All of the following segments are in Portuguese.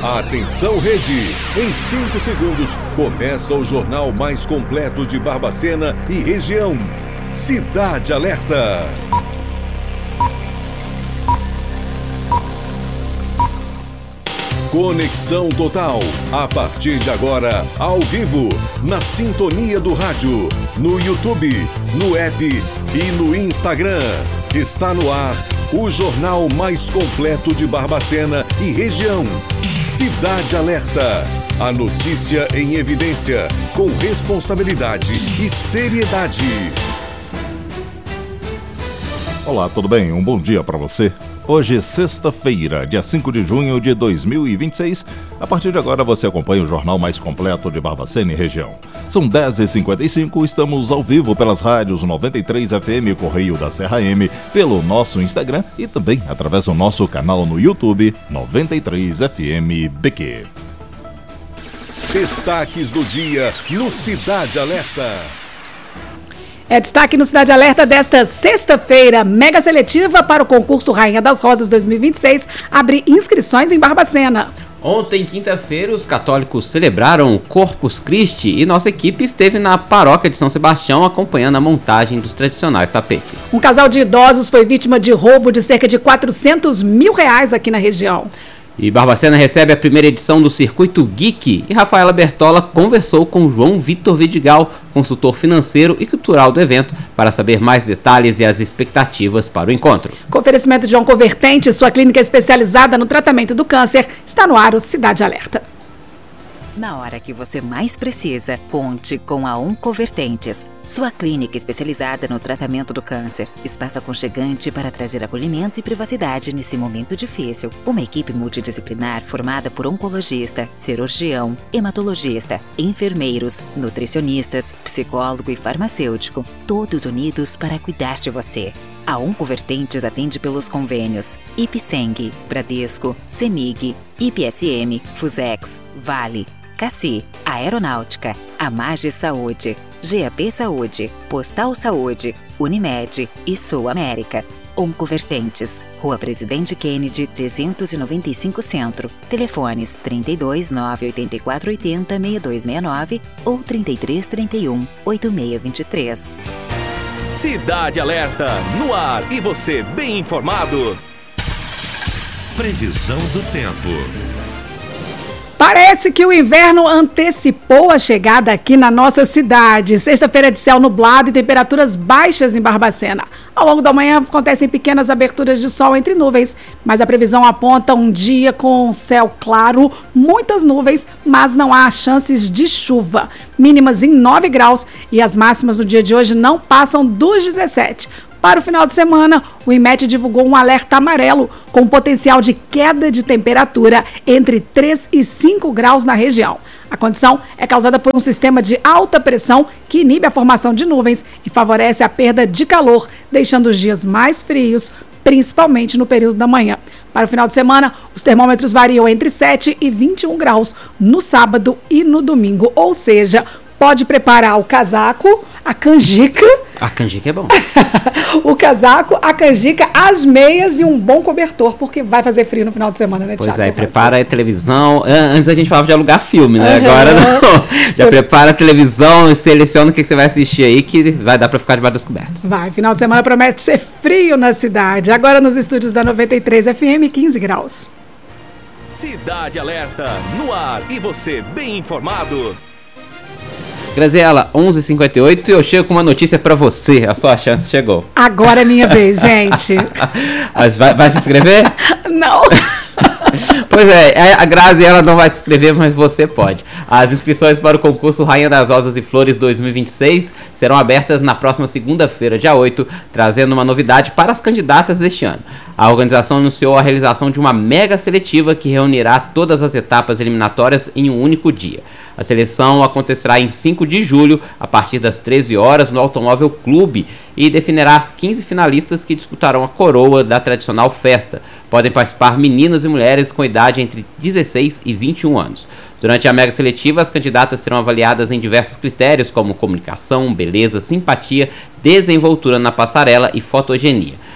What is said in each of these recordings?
Atenção, rede! Em 5 segundos, começa o jornal mais completo de Barbacena e região. Cidade Alerta. Conexão Total. A partir de agora, ao vivo, na sintonia do rádio, no YouTube, no app e no Instagram. Está no ar o jornal mais completo de Barbacena e região. Cidade Alerta. A notícia em evidência, com responsabilidade e seriedade. Olá, tudo bem? Um bom dia para você. Hoje é sexta-feira, dia 5 de junho de 2026. A partir de agora você acompanha o jornal mais completo de Barbacena e região. São 10h55, estamos ao vivo pelas rádios 93 FM Correio da Serra M, pelo nosso Instagram e também através do nosso canal no YouTube 93 FM BQ. Destaques do dia no Cidade Alerta. Destaque no Cidade Alerta desta sexta-feira. Mega seletiva para o concurso Rainha das Rosas 2026 abre inscrições em Barbacena. Ontem, quinta-feira, os católicos celebraram o Corpus Christi e nossa equipe esteve na paróquia de São Sebastião acompanhando a montagem dos tradicionais tapetes. Um casal de idosos foi vítima de roubo de cerca de R$400 mil aqui na região. E Barbacena recebe a primeira edição do Circuito Geek e Rafaela Bertola conversou com João Vitor Vidigal, consultor financeiro e cultural do evento, para saber mais detalhes e as expectativas para o encontro. Com oferecimento de Oncovertente, sua clínica especializada no tratamento do câncer, está no ar o Cidade Alerta. Na hora que você mais precisa, conte com a Oncovertentes, sua clínica especializada no tratamento do câncer. Espaço aconchegante para trazer acolhimento e privacidade nesse momento difícil. Uma equipe multidisciplinar formada por oncologista, cirurgião, hematologista, enfermeiros, nutricionistas, psicólogo e farmacêutico, todos unidos para cuidar de você. A Oncovertentes atende pelos convênios Ipseng, Bradesco, Semig, IPSM, Fusex, Vale, Cassi, Aeronáutica, Amage Saúde, GAP Saúde, Postal Saúde, Unimed e Sul América. Oncovertentes, Rua Presidente Kennedy, 395 Centro. Telefones 32 984 80 6269 ou 33 31 8623. Cidade Alerta, no ar e você bem informado. Previsão do tempo. Parece que o inverno antecipou a chegada aqui na nossa cidade. Sexta-feira de céu nublado e temperaturas baixas em Barbacena. Ao longo da manhã acontecem pequenas aberturas de sol entre nuvens, mas a previsão aponta um dia com céu claro, muitas nuvens, mas não há chances de chuva. Mínimas em 9 graus e as máximas no dia de hoje não passam dos 17. Para o final de semana, o IMET divulgou um alerta amarelo com potencial de queda de temperatura entre 3 e 5 graus na região. A condição é causada por um sistema de alta pressão que inibe a formação de nuvens e favorece a perda de calor, deixando os dias mais frios, principalmente no período da manhã. Para o final de semana, os termômetros variam entre 7 e 21 graus no sábado e no domingo, ou seja, pode preparar o casaco, a canjica. A canjica é bom. O casaco, a canjica, as meias e um bom cobertor, porque vai fazer frio no final de semana, né, Thiago? Pois é, prepara a televisão. Antes a gente falava de alugar filme, né? Agora não. Já prepara a televisão e seleciona o que você vai assistir aí, que vai dar pra ficar debaixo das cobertas. Vai, final de semana promete ser frio na cidade. Agora nos estúdios da 93 FM, 15 graus. Cidade Alerta, no ar e você bem informado. Graziela, 11h58 e eu chego com uma notícia pra você. A sua chance chegou. Agora é minha vez, gente. Vai se inscrever? Não. Pois é, a Grazi ela não vai se inscrever, mas você pode. As inscrições para o concurso Rainha das Rosas e Flores 2026 serão abertas na próxima segunda-feira, dia 8, trazendo uma novidade para as candidatas deste ano. A organização anunciou a realização de uma mega seletiva que reunirá todas as etapas eliminatórias em um único dia. A seleção acontecerá em 5 de julho, a partir das 13 horas, no Automóvel Clube, e definirá as 15 finalistas que disputarão a coroa da tradicional festa. Podem participar meninas e mulheres com idade entre 16 e 21 anos. Durante a mega seletiva, as candidatas serão avaliadas em diversos critérios, como comunicação, beleza, simpatia, desenvoltura na passarela e fotogenia.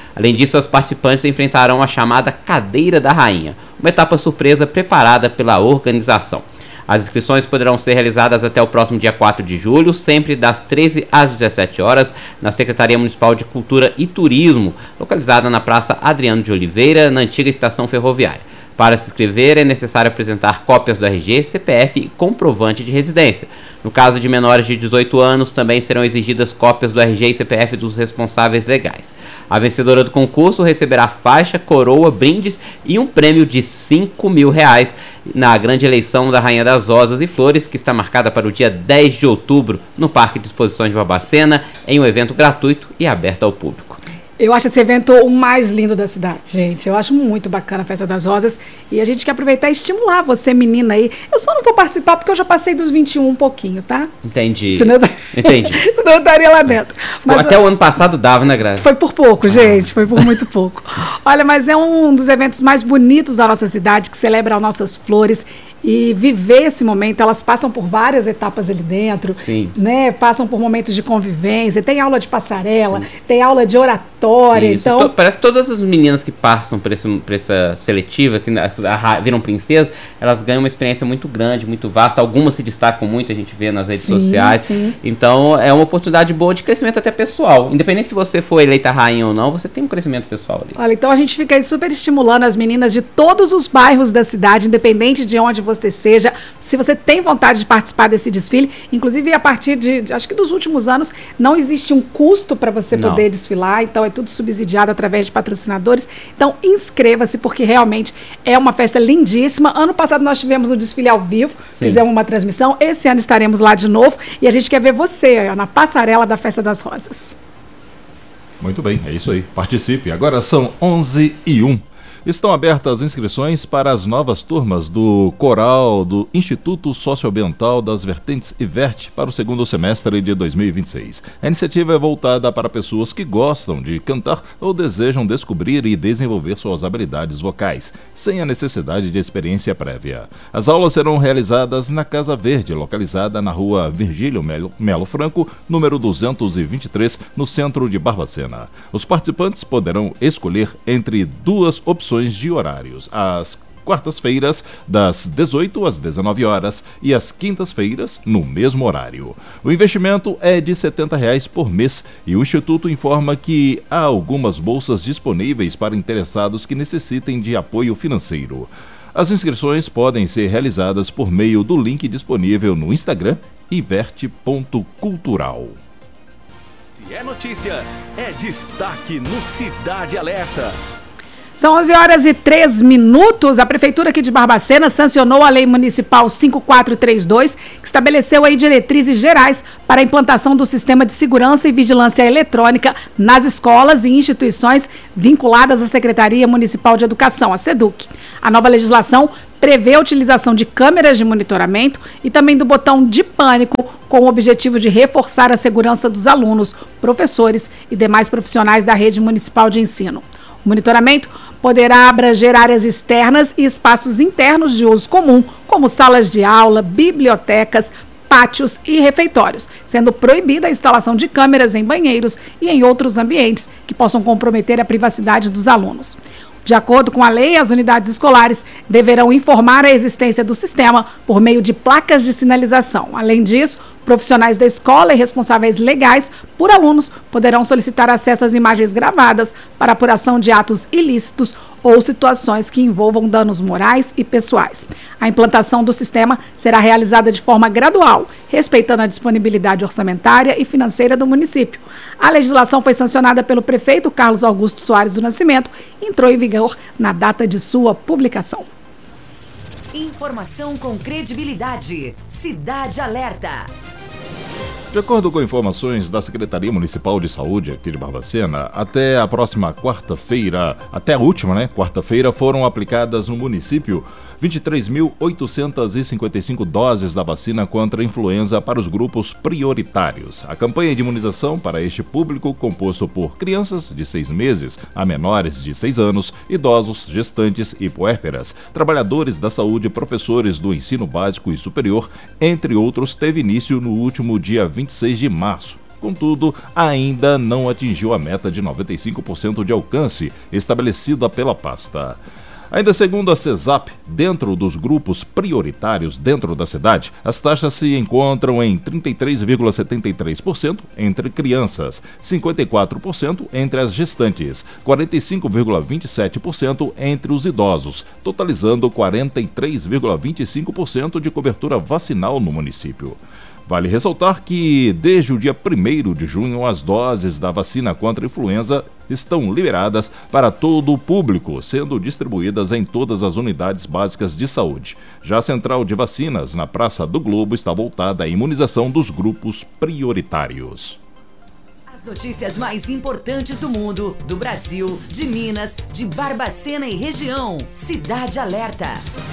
Além disso, os participantes enfrentarão a chamada Cadeira da Rainha, uma etapa surpresa preparada pela organização. As inscrições poderão ser realizadas até o próximo dia 4 de julho, sempre das 13 às 17 horas, na Secretaria Municipal de Cultura e Turismo, localizada na Praça Adriano de Oliveira, na antiga estação ferroviária. Para se inscrever, é necessário apresentar cópias do RG, CPF e comprovante de residência. No caso de menores de 18 anos, também serão exigidas cópias do RG e CPF dos responsáveis legais. A vencedora do concurso receberá faixa, coroa, brindes e um prêmio de R$5.000 na grande eleição da Rainha das Rosas e Flores, que está marcada para o dia 10 de outubro, no Parque de Exposições de Barbacena, em um evento gratuito e aberto ao público. Eu acho esse evento o mais lindo da cidade, gente. Eu acho muito bacana a Festa das Rosas. E a gente quer aproveitar e estimular você, menina aí. Eu só não vou participar porque eu já passei dos 21 um pouquinho, tá? Entendi. Entendi. Senão eu estaria lá dentro. Mas, até o ano passado dava, né, Grazi? Foi por pouco, gente. Foi por muito pouco. Olha, mas é um dos eventos mais bonitos da nossa cidade, que celebra as nossas flores. E viver esse momento, elas passam por várias etapas ali dentro, Sim. né? Passam por momentos de convivência, tem aula de passarela, tem aula de oratória. Isso. Então, parece que todas as meninas que passam por essa seletiva, que viram princesas, elas ganham uma experiência muito grande, muito vasta. Algumas se destacam muito, a gente vê nas redes sociais. Sim. Então é uma oportunidade boa de crescimento até pessoal. Independente se você for eleita rainha ou não, você tem um crescimento pessoal ali. Olha, então a gente fica aí super estimulando as meninas de todos os bairros da cidade, independente de onde você seja, se você tem vontade de participar desse desfile, inclusive a partir de, acho que dos últimos anos, não existe um custo para você poder desfilar, então é tudo subsidiado através de patrocinadores. Então inscreva-se, porque realmente é uma festa lindíssima. Ano passado nós tivemos um desfile ao vivo, fizemos uma transmissão, esse ano estaremos lá de novo e a gente quer ver você ó, na passarela da Festa das Rosas. Muito bem, é isso aí. Participe. Agora são 11h01. Estão abertas as inscrições para as novas turmas do Coral do Instituto Socioambiental das Vertentes IVERT para o segundo semestre de 2026. A iniciativa é voltada para pessoas que gostam de cantar ou desejam descobrir e desenvolver suas habilidades vocais, sem a necessidade de experiência prévia. As aulas serão realizadas na Casa Verde, localizada na rua Virgílio Melo Franco, número 223, no centro de Barbacena. Os participantes poderão escolher entre duas opções de horários, às quartas-feiras, das 18 às 19 horas e às quintas-feiras, no mesmo horário. O investimento é de R$ 70 por mês e o Instituto informa que há algumas bolsas disponíveis para interessados que necessitem de apoio financeiro. As inscrições podem ser realizadas por meio do link disponível no Instagram, iverte.cultural. Se é notícia, é destaque no Cidade Alerta. São 11h03. A Prefeitura aqui de Barbacena sancionou a Lei Municipal 5432, que estabeleceu aí diretrizes gerais para a implantação do Sistema de Segurança e Vigilância Eletrônica nas escolas e instituições vinculadas à Secretaria Municipal de Educação, a SEDUC. A nova legislação prevê a utilização de câmeras de monitoramento e também do botão de pânico, com o objetivo de reforçar a segurança dos alunos, professores e demais profissionais da rede municipal de ensino. O monitoramento poderá abranger áreas externas e espaços internos de uso comum, como salas de aula, bibliotecas, pátios e refeitórios, sendo proibida a instalação de câmeras em banheiros e em outros ambientes que possam comprometer a privacidade dos alunos. De acordo com a lei, as unidades escolares deverão informar a existência do sistema por meio de placas de sinalização. Além disso, profissionais da escola e responsáveis legais por alunos poderão solicitar acesso às imagens gravadas para apuração de atos ilícitos ou situações que envolvam danos morais e pessoais. A implantação do sistema será realizada de forma gradual, respeitando a disponibilidade orçamentária e financeira do município. A legislação foi sancionada pelo prefeito Carlos Augusto Soares do Nascimento e entrou em vigor na data de sua publicação. Informação com credibilidade. Cidade Alerta. De acordo com informações da Secretaria Municipal de Saúde aqui de Barbacena, até a próxima quarta-feira, até a última, quarta-feira, foram aplicadas no município 23.855 doses da vacina contra a influenza para os grupos prioritários. A campanha de imunização para este público, composto por crianças de 6 meses a menores de 6 anos, idosos, gestantes e puérperas, trabalhadores da saúde, professores do ensino básico e superior, entre outros, teve início no último dia 26 de março. Contudo, ainda não atingiu a meta de 95% de alcance estabelecida pela pasta. Ainda segundo a CESAP, dentro dos grupos prioritários dentro da cidade, as taxas se encontram em 33,73% entre crianças, 54% entre as gestantes, 45,27% entre os idosos, totalizando 43,25% de cobertura vacinal no município. Vale ressaltar que, desde o dia 1º de junho, as doses da vacina contra a influenza estão liberadas para todo o público, sendo distribuídas em todas as unidades básicas de saúde. Já a central de vacinas na Praça do Globo está voltada à imunização dos grupos prioritários. As notícias mais importantes do mundo, do Brasil, de Minas, de Barbacena e região. Cidade Alerta.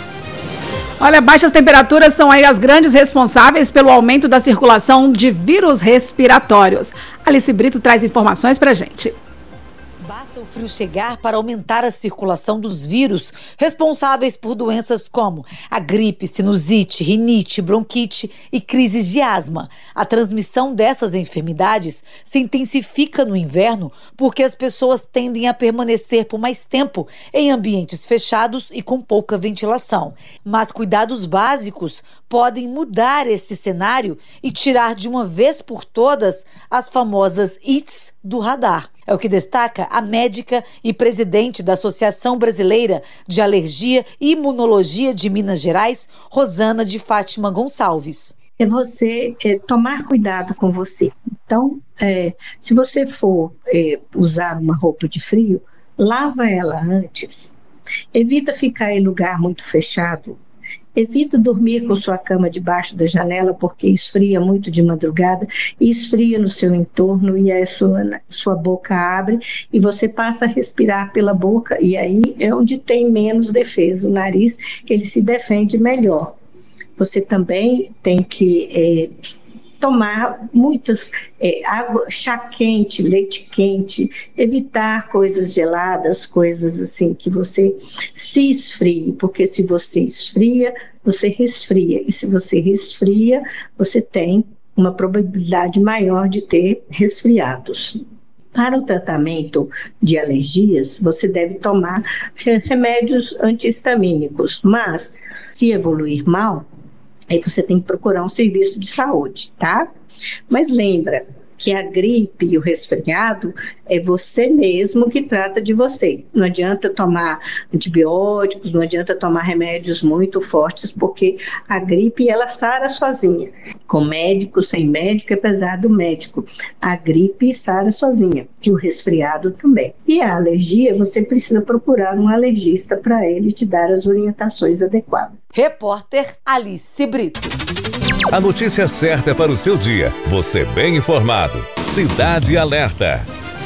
Olha, baixas temperaturas são aí as grandes responsáveis pelo aumento da circulação de vírus respiratórios. Alice Brito traz informações pra gente. Basta o frio chegar para aumentar a circulação dos vírus responsáveis por doenças como a gripe, sinusite, rinite, bronquite e crises de asma. A transmissão dessas enfermidades se intensifica no inverno porque as pessoas tendem a permanecer por mais tempo em ambientes fechados e com pouca ventilação. Mas cuidados básicos podem mudar esse cenário e tirar de uma vez por todas as famosas ITs do radar. É o que destaca a médica e presidente da Associação Brasileira de Alergia e Imunologia de Minas Gerais, Rosana de Fátima Gonçalves. É você tomar cuidado com você. Então, se você for usar uma roupa de frio, lava ela antes. Evita ficar em lugar muito fechado. Evita dormir com sua cama debaixo da janela, porque esfria muito de madrugada e esfria no seu entorno e a sua boca abre e você passa a respirar pela boca e aí é onde tem menos defesa. O nariz, ele se defende melhor. Você também tem que tomar muitas água, chá quente, leite quente, evitar coisas geladas, coisas assim que você se esfrie, porque se você esfria, você resfria, e se você resfria, você tem uma probabilidade maior de ter resfriados. Para o tratamento de alergias, você deve tomar remédios anti-histamínicos, mas se evoluir mal, aí você tem que procurar um serviço de saúde, tá? Mas lembra que a gripe e o resfriado é você mesmo que trata de você. Não adianta tomar antibióticos, não adianta tomar remédios muito fortes, porque a gripe, ela sara sozinha. Com médico, sem médico, apesar do médico. A gripe sara sozinha, e o resfriado também. E a alergia, você precisa procurar um alergista para ele te dar as orientações adequadas. Repórter Alice Brito. A notícia certa para o seu dia. Você bem informado. Cidade Alerta.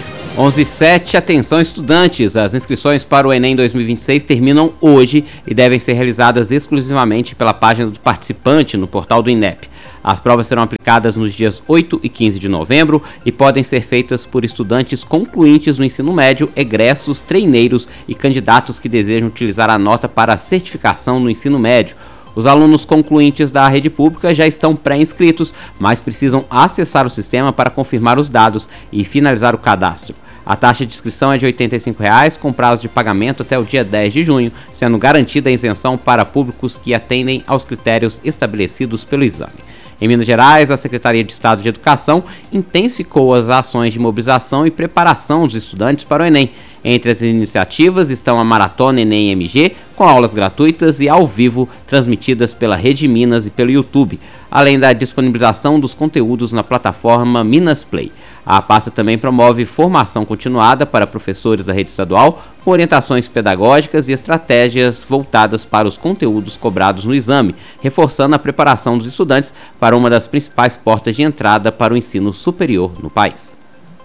11h07, atenção estudantes, as inscrições para o Enem 2026 terminam hoje e devem ser realizadas exclusivamente pela página do participante no portal do INEP. As provas serão aplicadas nos dias 8 e 15 de novembro e podem ser feitas por estudantes concluintes no ensino médio, egressos, treineiros e candidatos que desejam utilizar a nota para a certificação no ensino médio. Os alunos concluintes da rede pública já estão pré-inscritos, mas precisam acessar o sistema para confirmar os dados e finalizar o cadastro. A taxa de inscrição é de R$ 85,00, com prazo de pagamento até o dia 10 de junho, sendo garantida a isenção para públicos que atendem aos critérios estabelecidos pelo exame. Em Minas Gerais, a Secretaria de Estado de Educação intensificou as ações de mobilização e preparação dos estudantes para o Enem. Entre as iniciativas estão a Maratona Enem MG, com aulas gratuitas e ao vivo transmitidas pela Rede Minas e pelo YouTube, além da disponibilização dos conteúdos na plataforma Minas Play. A pasta também promove formação continuada para professores da rede estadual, com orientações pedagógicas e estratégias voltadas para os conteúdos cobrados no exame, reforçando a preparação dos estudantes para uma das principais portas de entrada para o ensino superior no país.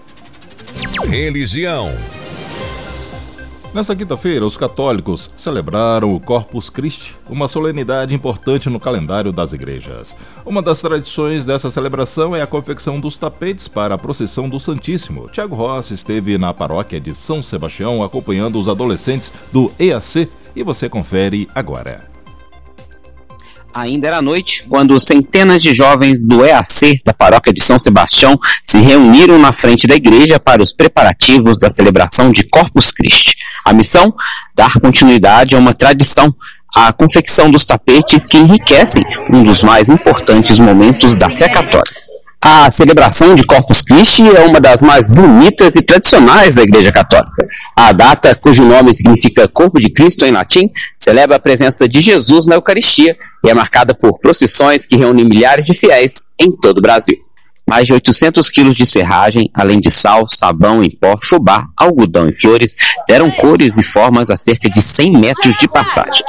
Religião. Nesta quinta-feira, os católicos celebraram o Corpus Christi, uma solenidade importante no calendário das igrejas. Uma das tradições dessa celebração é a confecção dos tapetes para a procissão do Santíssimo. Tiago Rossi esteve na paróquia de São Sebastião acompanhando os adolescentes do EAC e você confere agora. Ainda era noite quando centenas de jovens do EAC da paróquia de São Sebastião se reuniram na frente da igreja para os preparativos da celebração de Corpus Christi. A missão? Dar continuidade a uma tradição, a confecção dos tapetes que enriquecem um dos mais importantes momentos da fé católica. A celebração de Corpus Christi é uma das mais bonitas e tradicionais da Igreja Católica. A data, cujo nome significa Corpo de Cristo em latim, celebra a presença de Jesus na Eucaristia e é marcada por procissões que reúnem milhares de fiéis em todo o Brasil. Mais de 800 quilos de serragem, além de sal, sabão em pó, fubá, algodão e flores, deram cores e formas a cerca de 100 metros de passagem.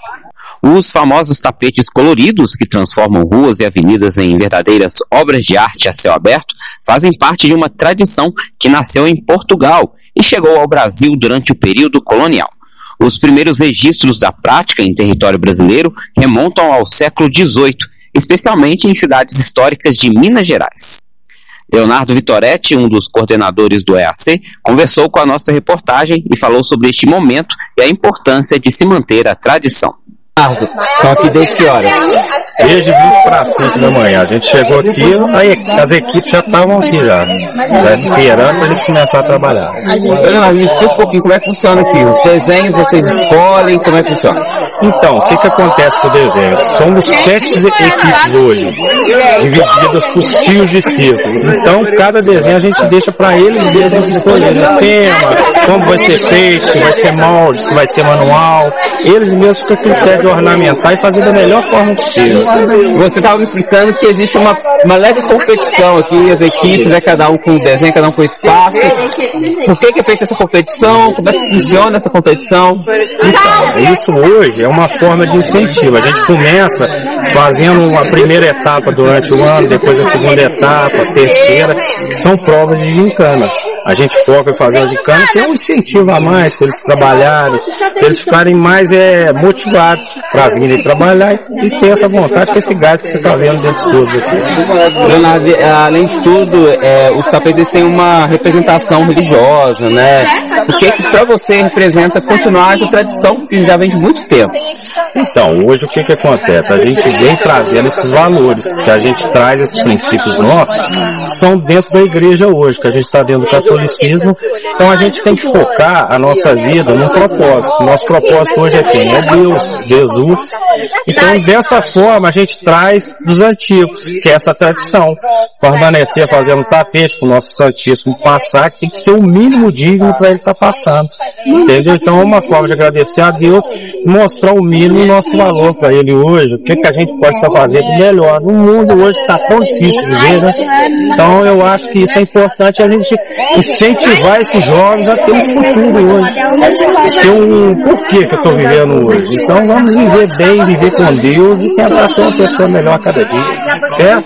Os famosos tapetes coloridos, que transformam ruas e avenidas em verdadeiras obras de arte a céu aberto, fazem parte de uma tradição que nasceu em Portugal e chegou ao Brasil durante o período colonial. Os primeiros registros da prática em território brasileiro remontam ao século XVIII, especialmente em cidades históricas de Minas Gerais. Leonardo Vitoretti, um dos coordenadores do EAC, conversou com a nossa reportagem e falou sobre este momento e a importância de se manter a tradição. Estão aqui desde que horas? Desde 20 para 5 da manhã. A gente chegou aqui, aí as equipes já estavam aqui já esperando para a gente começar a trabalhar. Me explica um pouquinho como é que funciona aqui. Os desenhos vocês escolhem, como é que funciona? Então, o que acontece com o desenho? Somos 7 equipes hoje, divididas por fios de círculo. Então, cada desenho a gente deixa para eles mesmos escolherem o tema, como vai ser feito, se vai ser molde, se vai ser manual. Eles mesmos ficam com critério de ornamentar e fazer da melhor forma possível. Você estava me explicando que existe uma leve competição aqui, as equipes, cada um com desenho, cada um com espaço. Por que é feita essa competição? Como é que funciona essa competição? Então, isso hoje é uma forma de incentivo. A gente começa fazendo a primeira etapa durante o ano, depois a segunda etapa, a terceira, que são provas de gincana. A gente foca em fazer a gincana, que é um incentivo a mais para eles trabalharem, para eles ficarem mais motivados para virem trabalhar e ter essa vontade, com esse gás que você está vendo dentro de tudo aqui. Leonardo, além de tudo, os tapetes têm uma representação religiosa, né? O que para você representa continuar essa tradição que já vem de muito tempo? Então, hoje o que acontece? A gente vem trazendo esses valores, que a gente traz esses princípios nossos, são dentro da igreja hoje, que a gente está dentro do catolicismo. Então a gente tem que focar a nossa vida no propósito. Nosso propósito hoje é quem? É Deus, Jesus. Então dessa forma a gente traz dos antigos, que é essa tradição. Permanecer fazendo tapete para o nosso Santíssimo passar, que tem que ser o mínimo digno para ele estar passando. Entendeu? Então é uma forma de agradecer a Deus e mostrar o mínimo nosso valor para ele hoje. O que a gente pode estar fazendo de melhor. No mundo hoje está tão difícil de viver, né? Então eu acho que isso é importante, a gente incentivar esses jovens a ter um futuro hoje. Ter um porquê que eu estou vivendo hoje. Então vamos viver bem, viver com Deus e tentar ser uma pessoa melhor a cada dia. Certo?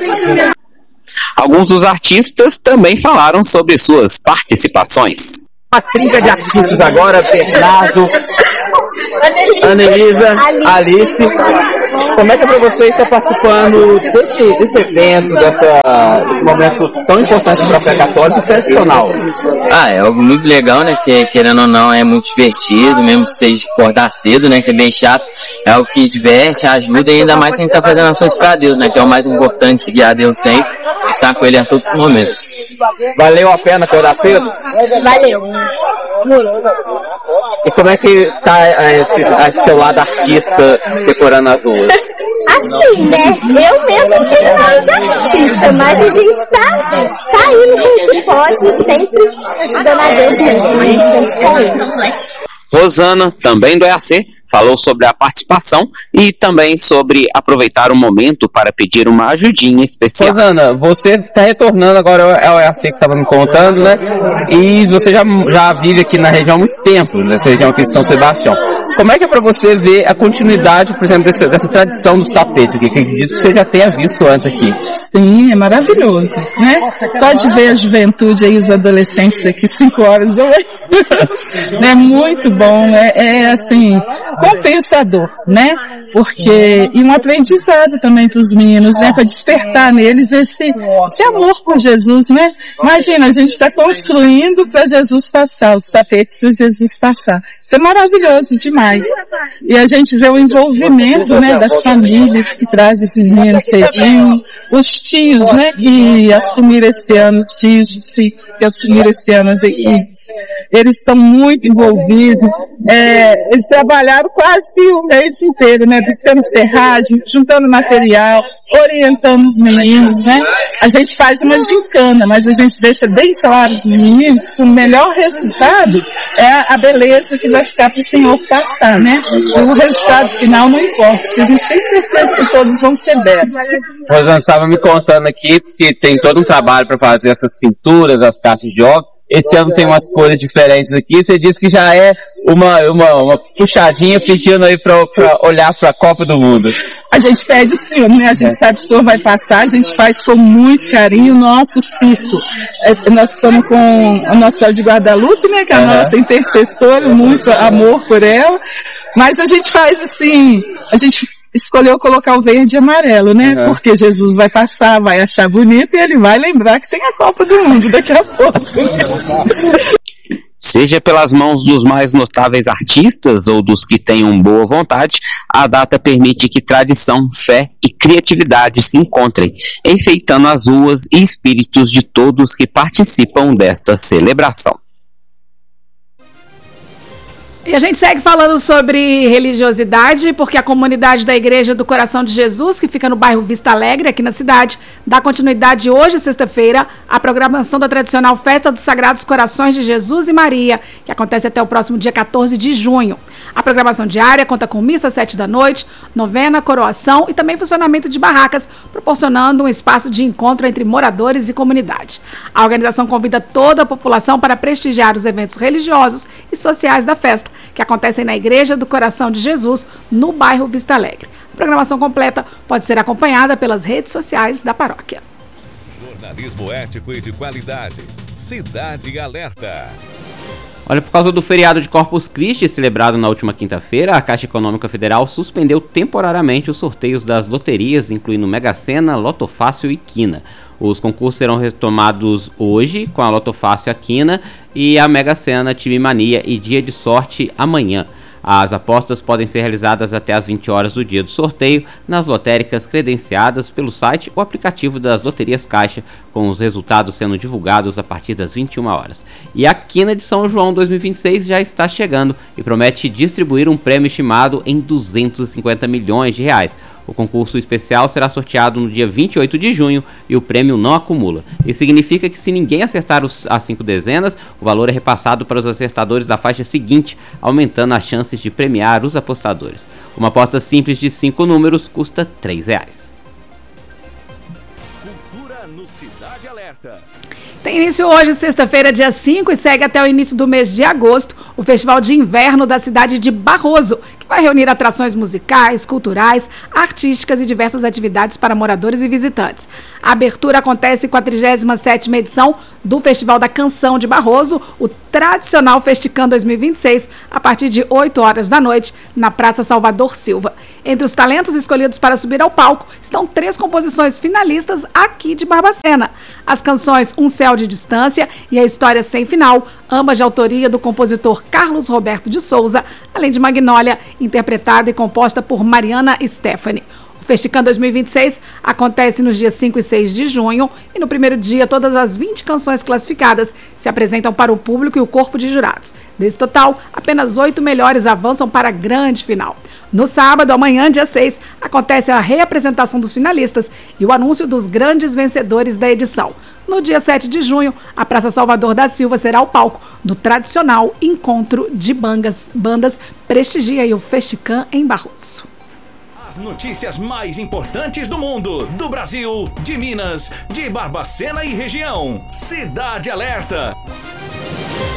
Alguns dos artistas também falaram sobre suas participações. A trinca de artistas agora, Bernardo, Anelisa, Alice. Como é que é para você estar participando desse evento, desse momento tão importante para a fé católica e tradicional? É algo muito legal, né? Que querendo ou não é muito divertido, mesmo que esteja de acordar cedo, né? Que é bem chato. É algo que diverte, ajuda e ainda mais quem está fazendo ações para Deus, né? Que é o mais importante, seguir a Deus sempre, estar com Ele a todos os momentos. Valeu a pena acordar cedo? Valeu. E como é que tá esse seu lado artista decorando as ruas? Assim, né? Eu mesmo tenho lado de artista, mas a gente tá indo com esse pote, sempre ajudando a Deus mesmo. Rosana, também do EAC, falou sobre a participação e também sobre aproveitar o momento para pedir uma ajudinha especial. Rosana, você está retornando agora ao EAC que estava me contando, né? E você já vive aqui na região há muito tempo, nessa região aqui de São Sebastião. Como é que é para você ver a continuidade, por exemplo, dessa tradição dos tapetes aqui, que acredito que você já tenha visto antes aqui? Sim, é maravilhoso, né? Só de ver a juventude aí, os adolescentes aqui, 5 horas da manhã. É muito bom, assim, compensador, né? Porque, e um aprendizado também para os meninos, né? Para despertar neles esse amor por Jesus, né? Imagina, a gente está construindo para Jesus passar, os tapetes para Jesus passar. Isso é maravilhoso demais. E a gente vê o envolvimento, né, das famílias que trazem esses meninos cedinho, os tios, né, que assumiram esse ano, os tios que assumiram esse ano as equipes. Eles estão muito envolvidos. Eles trabalharam quase o mês inteiro, né, buscando serragem, juntando material, orientando os meninos, né. A gente faz uma gincana, mas a gente deixa bem claro para os meninos que o melhor resultado é a beleza que vai ficar para o Senhor passar, né. O resultado final não importa, porque a gente tem certeza que todos vão ser belos. Rosana estava me contando aqui que tem todo um trabalho para fazer essas pinturas, as caixas de óculos. Esse ano tem umas cores diferentes aqui. Você disse que já é uma puxadinha pedindo aí para olhar para a Copa do Mundo. A gente pede o Senhor, né? A gente sabe que o Senhor vai passar, a gente faz com muito carinho o nosso circo. Nós estamos com a Nossa Senhora de Guadalupe, né? Que é a nossa intercessora, muito amor por ela. Mas a gente faz assim, a gente escolheu colocar o verde e amarelo, né? Porque Jesus vai passar, vai achar bonito e ele vai lembrar que tem a Copa do Mundo daqui a pouco. Seja pelas mãos dos mais notáveis artistas ou dos que tenham boa vontade, a data permite que tradição, fé e criatividade se encontrem, enfeitando as ruas e espíritos de todos que participam desta celebração. E a gente segue falando sobre religiosidade, porque a comunidade da Igreja do Coração de Jesus, que fica no bairro Vista Alegre, aqui na cidade, dá continuidade hoje, sexta-feira, à programação da tradicional Festa dos Sagrados Corações de Jesus e Maria, que acontece até o próximo dia 14 de junho. A programação diária conta com missa às 7 da noite, novena, coroação e também funcionamento de barracas, proporcionando um espaço de encontro entre moradores e comunidade. A organização convida toda a população para prestigiar os eventos religiosos e sociais da festa, que acontecem na Igreja do Coração de Jesus, no bairro Vista Alegre. A programação completa pode ser acompanhada pelas redes sociais da paróquia. Jornalismo ético e de qualidade. Cidade Alerta. Olha, por causa do feriado de Corpus Christi, celebrado na última quinta-feira, a Caixa Econômica Federal suspendeu temporariamente os sorteios das loterias, incluindo Mega Sena, Loto Fácil e Quina. Os concursos serão retomados hoje, com a Loto Fácil e a Quina, e a Mega Sena, Time Mania e Dia de Sorte amanhã. As apostas podem ser realizadas até às 20 horas do dia do sorteio nas lotéricas credenciadas pelo site ou aplicativo das Loterias Caixa, com os resultados sendo divulgados a partir das 21 horas. E a Quina de São João 2026 já está chegando e promete distribuir um prêmio estimado em 250 milhões de reais. O concurso especial será sorteado no dia 28 de junho e o prêmio não acumula. Isso significa que se ninguém acertar as 5 dezenas, o valor é repassado para os acertadores da faixa seguinte, aumentando as chances de premiar os apostadores. Uma aposta simples de 5 números custa R$ 3. Cultura no Cidade Alerta. Tem início hoje, sexta-feira, dia 5, e segue até o início do mês de agosto, o Festival de Inverno da cidade de Barroso, que vai reunir atrações musicais, culturais, artísticas e diversas atividades para moradores e visitantes. A abertura acontece com a 37ª edição do Festival da Canção de Barroso, o tradicional Festicam 2026, a partir de 8 horas da noite, na Praça Salvador Silva. Entre os talentos escolhidos para subir ao palco estão 3 composições finalistas aqui de Barbacena. As canções Um Céu de Distância e A História Sem Final, ambas de autoria do compositor Carlos Roberto de Souza, além de Magnólia, interpretada e composta por Mariana Stephanie. O Festicam 2026 acontece nos dias 5 e 6 de junho e no primeiro dia todas as 20 canções classificadas se apresentam para o público e o corpo de jurados. Desse total, apenas 8 melhores avançam para a grande final. No sábado, amanhã, dia 6, acontece a reapresentação dos finalistas e o anúncio dos grandes vencedores da edição. No dia 7 de junho, a Praça Salvador da Silva será o palco do tradicional encontro de bandas Prestigia e o Festicam em Barroso. As notícias mais importantes do mundo, do Brasil, de Minas, de Barbacena e região. Cidade Alerta.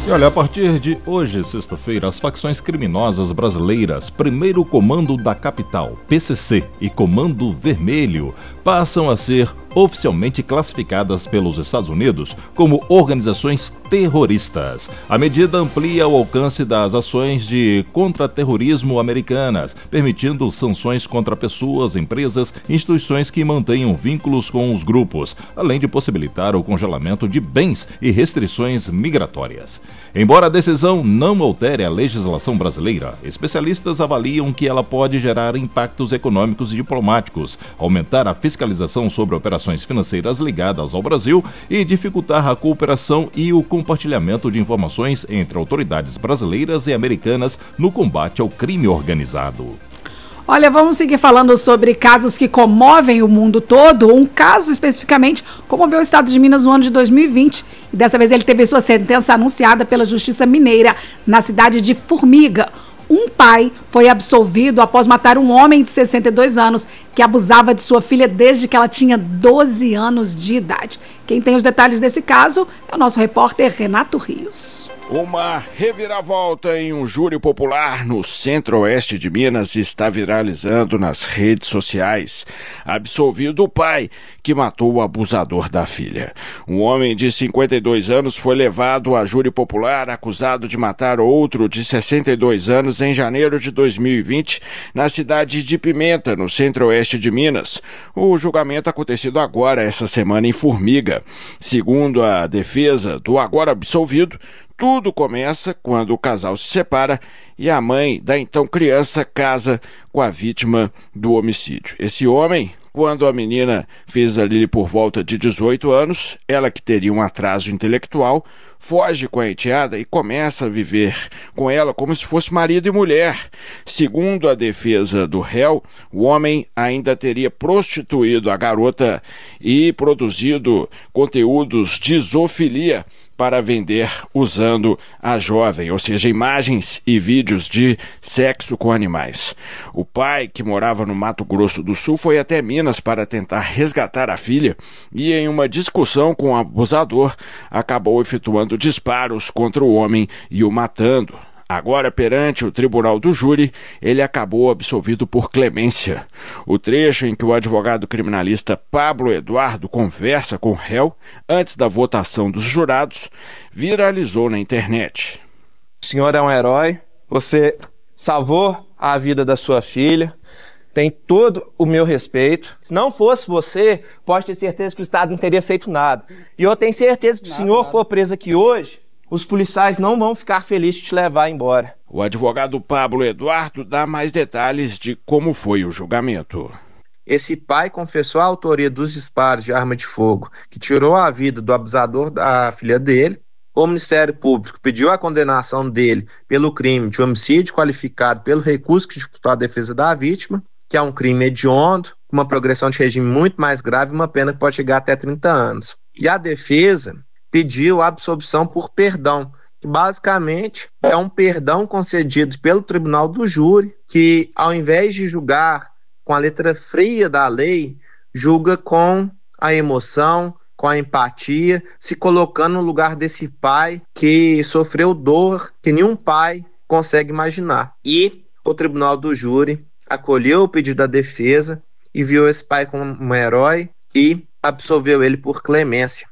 E olha, a partir de hoje, sexta-feira, as facções criminosas brasileiras, Primeiro Comando da Capital, PCC, e Comando Vermelho, passam a ser oficialmente classificadas pelos Estados Unidos como organizações terroristas. A medida amplia o alcance das ações de contra-terrorismo americanas, permitindo sanções contra pessoas, empresas e instituições que mantenham vínculos com os grupos, além de possibilitar o congelamento de bens e restrições migratórias. Embora a decisão não altere a legislação brasileira, especialistas avaliam que ela pode gerar impactos econômicos e diplomáticos, aumentar a fiscalização sobre operações financeiras ligadas ao Brasil e dificultar a cooperação e o compartilhamento de informações entre autoridades brasileiras e americanas no combate ao crime organizado. Olha, vamos seguir falando sobre casos que comovem o mundo todo. Um caso especificamente comoveu o estado de Minas no ano de 2020 e dessa vez ele teve sua sentença anunciada pela Justiça Mineira na cidade de Formiga. Um pai foi absolvido após matar um homem de 62 anos que abusava de sua filha desde que ela tinha 12 anos de idade. Quem tem os detalhes desse caso é o nosso repórter Renato Rios. Uma reviravolta em um júri popular no centro-oeste de Minas está viralizando nas redes sociais. Absolvido o pai que matou o abusador da filha. Um homem de 52 anos foi levado a júri popular acusado de matar outro de 62 anos em janeiro de 2020 na cidade de Pimenta, no centro-oeste de Minas. O julgamento acontecido agora, essa semana, em Formiga. Segundo a defesa do agora absolvido, tudo começa quando o casal se separa e a mãe da então criança casa com a vítima do homicídio. Esse homem, quando a menina fez ali por volta de 18 anos, ela que teria um atraso intelectual, foge com a enteada e começa a viver com ela como se fosse marido e mulher. Segundo a defesa do réu, o homem ainda teria prostituído a garota e produzido conteúdos de zoofilia para vender usando a jovem, ou seja, imagens e vídeos de sexo com animais. O pai, que morava no Mato Grosso do Sul, foi até Minas para tentar resgatar a filha e, em uma discussão com o abusador, acabou efetuando disparos contra o homem e o matando. Agora, perante o tribunal do júri, ele acabou absolvido por clemência. O trecho em que o advogado criminalista Pablo Eduardo conversa com o réu antes da votação dos jurados viralizou na internet. O senhor é um herói, você salvou a vida da sua filha, tem todo o meu respeito. Se não fosse você, pode ter certeza que o Estado não teria feito nada. E eu tenho certeza que se o senhor for preso aqui hoje, os policiais não vão ficar felizes de te levar embora. O advogado Pablo Eduardo dá mais detalhes de como foi o julgamento. Esse pai confessou a autoria dos disparos de arma de fogo que tirou a vida do abusador da filha dele. O Ministério Público pediu a condenação dele pelo crime de homicídio qualificado pelo recurso que dificultou a defesa da vítima, que é um crime hediondo, uma progressão de regime muito mais grave e uma pena que pode chegar até 30 anos. E a defesa pediu a absolvição por perdão, que basicamente é um perdão concedido pelo tribunal do júri, que ao invés de julgar com a letra fria da lei, julga com a emoção, com a empatia, se colocando no lugar desse pai que sofreu dor que nenhum pai consegue imaginar. E o tribunal do júri acolheu o pedido da defesa e viu esse pai como um herói e absolveu ele por clemência.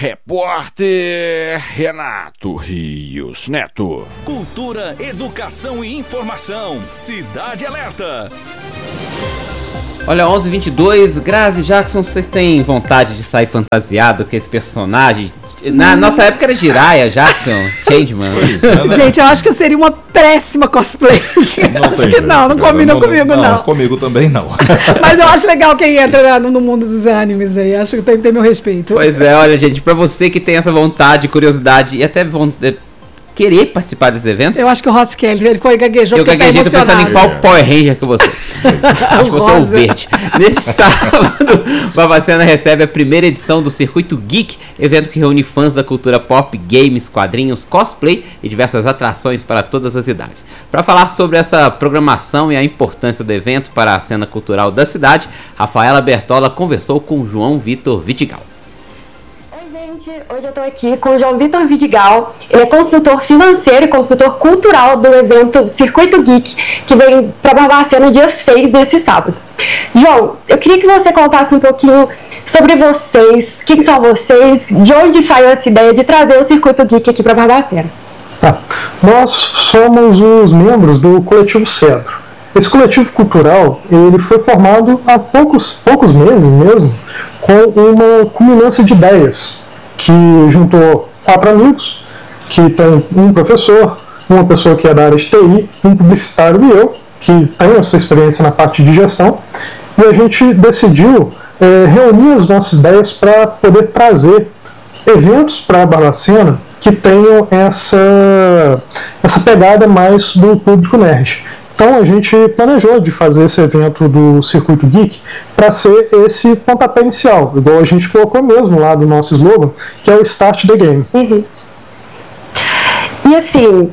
Repórter Renato Rios Neto. Cultura, educação e informação. Cidade Alerta. Olha, 11h22, Grazi, Jackson, vocês têm vontade de sair fantasiado com esse personagem? Na nossa época era Jiraiya, Jackson, Changeman. Gente, eu acho que eu seria uma péssima cosplay. Acho que não combina comigo, não. Comigo também não. Mas eu acho legal quem entra no mundo dos animes aí. Acho que tem que ter meu respeito. Pois é, olha, gente, pra você que tem essa vontade, curiosidade e até querer participar desses eventos. Eu acho que o Ross Kelly, ele gaguejou porque tá emocionado. Eu pensando em qual Power Ranger que você. Acho que você é o verde. Neste sábado, Barbacena recebe a primeira edição do Circuito Geek, evento que reúne fãs da cultura pop, games, quadrinhos, cosplay e diversas atrações para todas as idades. Para falar sobre essa programação e a importância do evento para a cena cultural da cidade, Rafaela Bertola conversou com João Vitor Vidigal. Oi, gente, hoje eu estou aqui com o João Vitor Vidigal. Ele é consultor financeiro e consultor cultural do evento Circuito Geek, que vem para Barbacena dia 6 desse sábado. João, eu queria que você contasse um pouquinho sobre vocês, quem são vocês, de onde saiu essa ideia de trazer o Circuito Geek aqui para Barbacena. Tá. Nós somos os membros do Coletivo Cedro. Esse coletivo cultural, ele foi formado há poucos meses mesmo, com uma culminância de ideias, que juntou 4 amigos, que tem um professor, uma pessoa que é da área de TI, um publicitário e eu, que tem essa experiência na parte de gestão, e a gente decidiu reunir as nossas ideias para poder trazer eventos para a Barbacena que tenham essa pegada mais do público nerd. Então a gente planejou de fazer esse evento do Circuito Geek para ser esse pontapé inicial, igual a gente colocou mesmo lá do nosso slogan, que é o Start the Game. Uhum. E assim,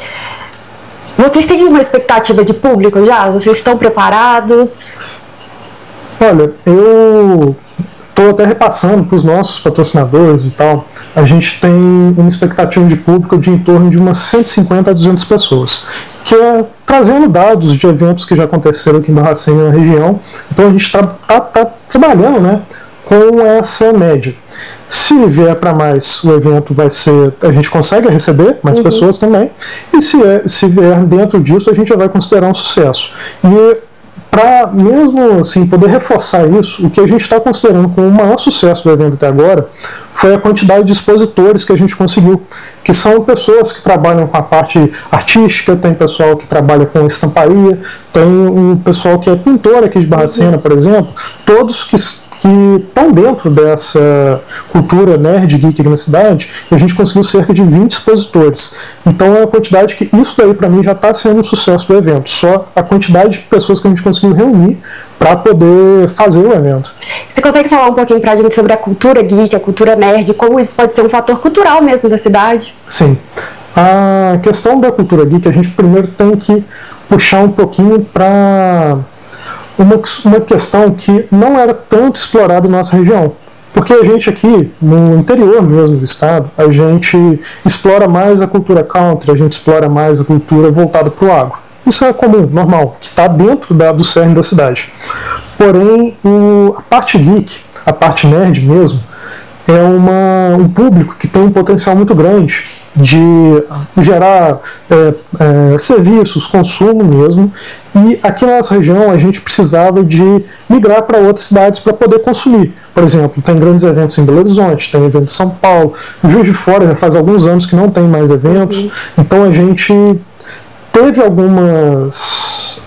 vocês têm uma expectativa de público já? Vocês estão preparados? Olha, eu estou até repassando para os nossos patrocinadores e tal. A gente tem uma expectativa de público de em torno de umas 150 a 200 pessoas, que é trazendo dados de eventos que já aconteceram aqui em Barbacena na região. Então a gente está trabalhando, né, com essa média. Se vier para mais, o evento vai ser, a gente consegue receber mais pessoas também, e se vier dentro disso, a gente já vai considerar um sucesso. E para mesmo assim poder reforçar isso, o que a gente está considerando como o maior sucesso do evento até agora foi a quantidade de expositores que a gente conseguiu, que são pessoas que trabalham com a parte artística, tem pessoal que trabalha com estamparia, tem um pessoal que é pintor aqui de Barbacena, por exemplo, todos que estão dentro dessa cultura nerd geek aqui na cidade, e a gente conseguiu cerca de 20 expositores. Então é a quantidade que, isso daí para mim já está sendo um sucesso do evento, só a quantidade de pessoas que a gente conseguiu reunir para poder fazer o evento. Você consegue falar um pouquinho para a gente sobre a cultura geek, a cultura nerd, como isso pode ser um fator cultural mesmo da cidade? Sim. A questão da cultura geek, a gente primeiro tem que puxar um pouquinho para uma questão que não era tanto explorada na nossa região. Porque a gente aqui, no interior mesmo do estado, a gente explora mais a cultura country, a gente explora mais a cultura voltada para o agro. Isso é comum, normal, que está dentro do cerne da cidade. Porém, a parte geek, a parte nerd mesmo, é um público que tem um potencial muito grande de gerar serviços, consumo mesmo, e aqui na nossa região a gente precisava de migrar para outras cidades para poder consumir. Por exemplo, tem grandes eventos em Belo Horizonte, tem evento em São Paulo, o Juiz de Fora já faz alguns anos que não tem mais eventos, então a gente teve algumas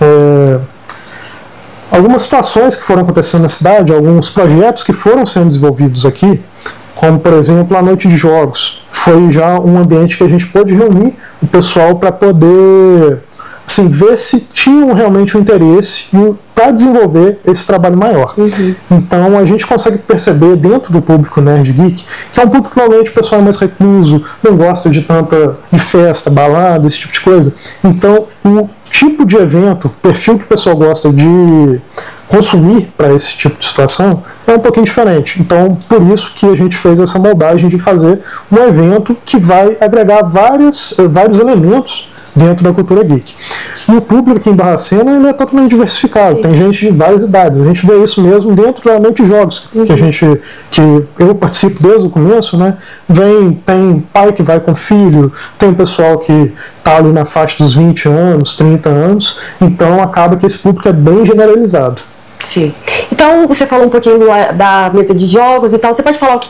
situações que foram acontecendo na cidade, alguns projetos que foram sendo desenvolvidos aqui, como, por exemplo, a Noite de Jogos. Foi já um ambiente que a gente pôde reunir o pessoal para poder assim, ver se tinham realmente um interesse para desenvolver esse trabalho maior. Então a gente consegue perceber dentro do público nerd geek, que é um público que normalmente o pessoal é mais recluso, não gosta de festa, balada, esse tipo de coisa. Então o tipo de evento, o perfil que o pessoal gosta de consumir para esse tipo de situação é um pouquinho diferente. Então, por isso que a gente fez essa moldagem de fazer um evento que vai agregar vários elementos dentro da cultura geek. E o público aqui em Barbacena ele é totalmente diversificado, tem gente de várias idades. A gente vê isso mesmo dentro da Noite de Jogos, que eu participo desde o começo, né? Tem pai que vai com filho, tem um pessoal que está ali na faixa dos 20 anos, 30 anos, então acaba que esse público é bem generalizado. Sim. Então, você falou um pouquinho da mesa de jogos e tal. Você pode falar